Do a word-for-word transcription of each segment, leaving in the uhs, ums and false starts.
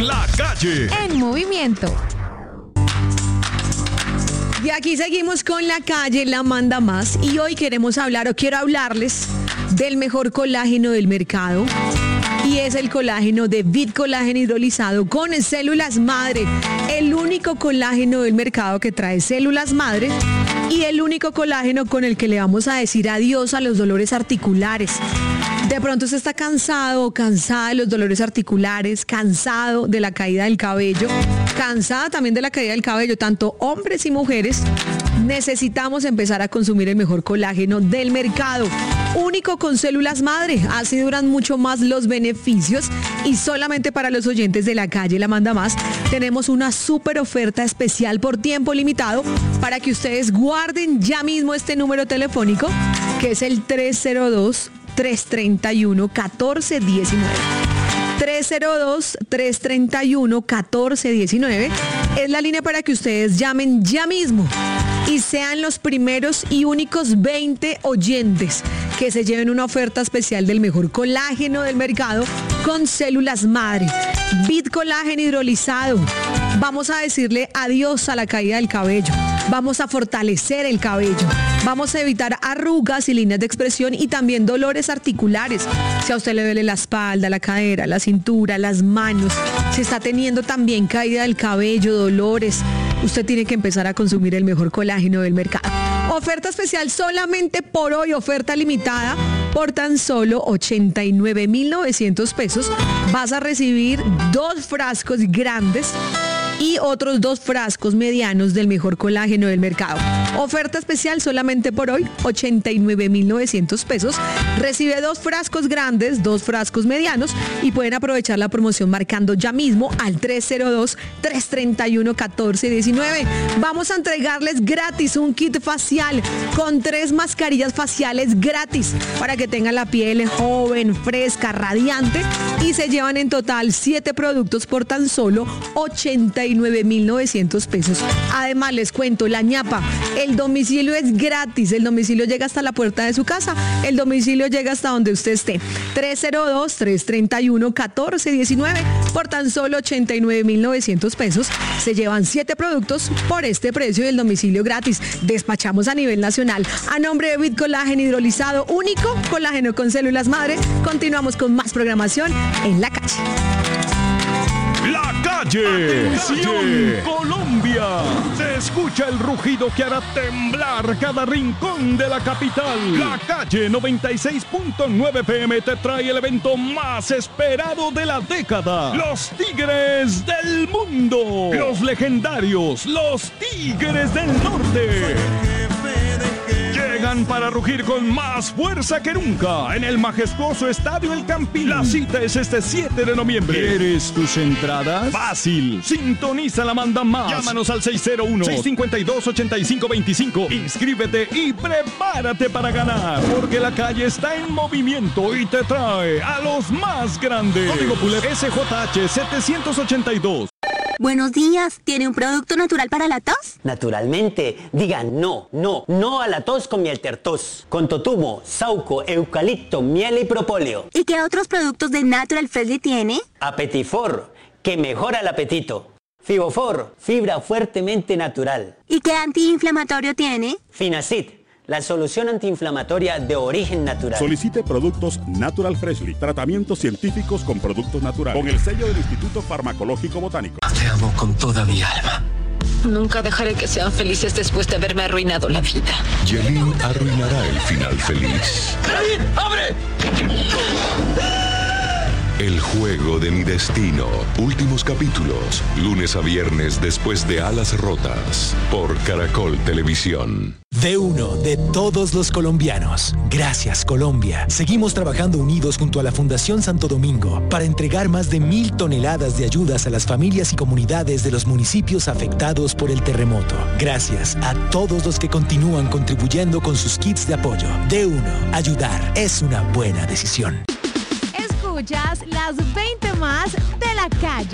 La Calle en movimiento. Y aquí seguimos con La Calle, la manda más. Y hoy queremos hablar, o quiero hablarles, del mejor colágeno del mercado. Y es el colágeno de Vit Colágeno hidrolizado con células madre. El único colágeno del mercado que trae células madre. Y el único colágeno con el que le vamos a decir adiós a los dolores articulares. De pronto usted está cansado o cansada de los dolores articulares, cansado de la caída del cabello, cansada también de la caída del cabello, tanto hombres y mujeres. Necesitamos empezar a consumir el mejor colágeno del mercado. Único con células madre, así duran mucho más los beneficios. Y solamente para los oyentes de La Calle la manda más, tenemos una súper oferta especial por tiempo limitado para que ustedes guarden ya mismo este número telefónico, que es el tres cero dos, tres tres uno, uno cuatro uno nueve. tres cero dos, tres tres uno, uno cuatro uno nueve es la línea para que ustedes llamen ya mismo y sean los primeros y únicos veinte oyentes que se lleven una oferta especial del mejor colágeno del mercado con células madre. Vit Colágeno hidrolizado. Vamos a decirle adiós a la caída del cabello. Vamos a fortalecer el cabello. Vamos a evitar arrugas y líneas de expresión y también dolores articulares. Si a usted le duele la espalda, la cadera, la cintura, las manos, si está teniendo también caída del cabello, dolores, usted tiene que empezar a consumir el mejor colágeno del mercado. Oferta especial solamente por hoy, oferta limitada por tan solo ochenta y nueve mil novecientos pesos. Vas a recibir dos frascos grandes y otros dos frascos medianos del mejor colágeno del mercado. Oferta especial solamente por hoy, ochenta y nueve mil novecientos pesos. Recibe dos frascos grandes, dos frascos medianos y pueden aprovechar la promoción marcando ya mismo al tres cero dos, tres tres uno, uno cuatro uno nueve. Vamos a entregarles gratis un kit facial con tres mascarillas faciales gratis para que tengan la piel joven, fresca, radiante, y se llevan en total siete productos por tan solo ochenta y nueve mil novecientos pesos. Además les cuento, la ñapa, el domicilio es gratis, el domicilio llega hasta la puerta de su casa, el domicilio llega hasta donde usted esté. tres cero dos, tres tres uno, uno cuatro uno nueve por tan solo ochenta y nueve mil novecientos pesos. Se llevan siete productos por este precio y el domicilio gratis. Despachamos a nivel nacional. A nombre de Vit Colágeno hidrolizado, único colágeno con células madre. Continuamos con más programación en La Calle. La Calle. ¡Atención, Colombia! Se escucha el rugido que hará temblar cada rincón de la capital. La Calle noventa y seis punto nueve P M te trae el evento más esperado de la década. Los Tigres del Mundo. Los legendarios, los Tigres del Norte. Llegan para rugir con más fuerza que nunca en el majestuoso Estadio El Campín. La cita es este siete de noviembre. ¿Quieres tus entradas? Fácil. Sintoniza la manda más. Llámanos al seis cero uno, seis cinco dos, ocho cinco dos cinco. Inscríbete y prepárate para ganar. Porque La Calle está en movimiento y te trae a los más grandes. Código Pulet S J H setecientos ochenta y dos. Buenos días, ¿tiene un producto natural para la tos? Naturalmente, digan no, no, no a la tos con miel tertos, con totumo, sauco, eucalipto, miel y propóleo. ¿Y qué otros productos de Natural Freshly tiene? Apetifor, que mejora el apetito. Fibofor, fibra fuertemente natural. ¿Y qué antiinflamatorio tiene? Finacid, la solución antiinflamatoria de origen natural. Solicite productos Natural Freshly, tratamientos científicos con productos naturales, con el sello del Instituto Farmacológico Botánico. Te amo con toda mi alma. Nunca dejaré que sean felices después de haberme arruinado la vida. Yelin arruinará el final feliz. ¡Clarín, abre! El juego de mi destino. Últimos capítulos. Lunes a viernes después de Alas Rotas. Por Caracol Televisión. De uno de todos los colombianos. Gracias, Colombia. Seguimos trabajando unidos junto a la Fundación Santo Domingo para entregar más de mil toneladas de ayudas a las familias y comunidades de los municipios afectados por el terremoto. Gracias a todos los que continúan contribuyendo con sus kits de apoyo. De uno, ayudar es una buena decisión. Escuchas las veinte más de La Calle.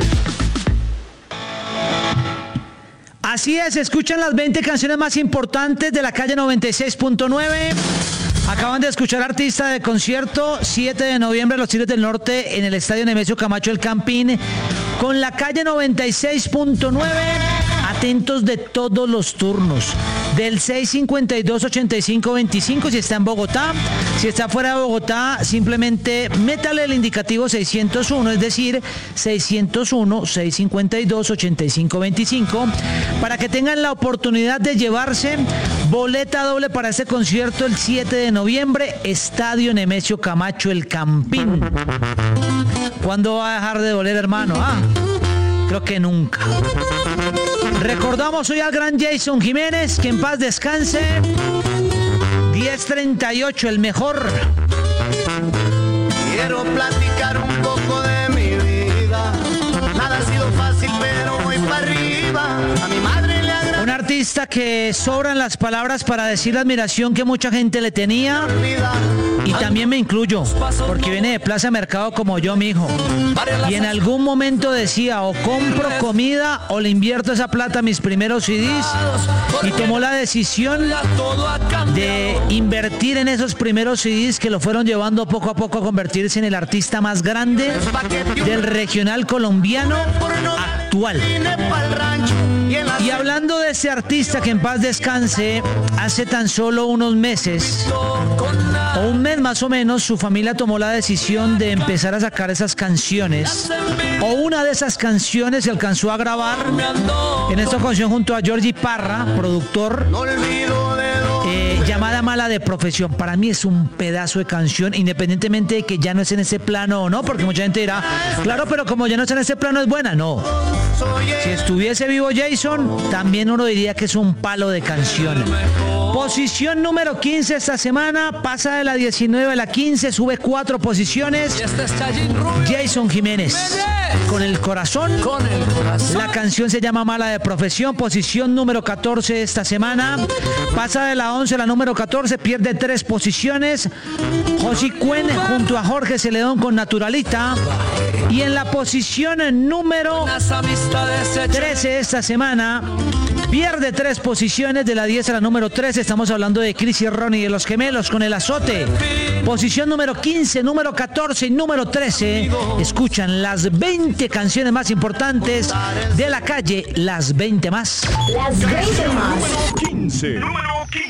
Así es, escuchan las veinte canciones más importantes de La Calle noventa y seis punto nueve. Acaban de escuchar artista de concierto, siete de noviembre, Los Tigres del Norte en el Estadio Nemesio Camacho El Campín. con la calle noventa y seis punto nueve. Atentos de todos los turnos. Del seis cincuenta y dos, ochenta y cinco veinticinco si está en Bogotá. Si está fuera de Bogotá, simplemente métale el indicativo seiscientos uno, es decir, seiscientos uno, seiscientos cincuenta y dos, ochenta y cinco veinticinco, para que tengan la oportunidad de llevarse boleta doble para ese concierto el siete de noviembre, Estadio Nemesio Camacho, El Campín. ¿Cuándo va a dejar de doler, hermano? Ah, creo que nunca. Recordamos hoy al gran Jason Jiménez, que en paz descanse. diez treinta y ocho, el mejor. Quiero platicar un poco de mi vida. Nada ha sido fácil, pero voy para arriba. A mi madre le agradezco. Un artista que sobran las palabras para decir la admiración que mucha gente le tenía. Y también me incluyo, porque viene de Plaza Mercado como yo, mijo. Y en algún momento decía, o compro comida o le invierto esa plata a mis primeros C Ds. Y tomó la decisión de invertir en esos primeros C Ds que lo fueron llevando poco a poco a convertirse en el artista más grande del regional colombiano actual. Y hablando de ese artista que en paz descanse, hace tan solo unos meses, o un mes más o menos, su familia tomó la decisión de empezar a sacar esas canciones, o una de esas canciones se alcanzó a grabar en esta ocasión junto a Georgie Parra, productor, eh, llamada Mala de Profesión. Para mí es un pedazo de canción, independientemente de que ya no es en ese plano o no, porque mucha gente dirá, claro, pero como ya no es en ese plano es buena. No, si estuviese vivo Jason, también uno diría que es un palo de canción. Posición número quince esta semana, pasa de la diecinueve a la quince, sube cuatro posiciones. Jason Jiménez, Con el Corazón. La canción se llama Mala de Profesión, posición número catorce esta semana. Pasa de la once a la número catorce, pierde tres posiciones. José Cuen junto a Jorge Celedón con Naturalita. Y en la posición número trece esta semana, pierde tres posiciones de la diez a la número trece. Estamos hablando de Chris y Ronnie de Los Gemelos con El Azote. Posición número quince, número catorce y número trece. Escuchan las veinte canciones más importantes de la calle, las veinte más. Las veinte más. Número quince. Número quince.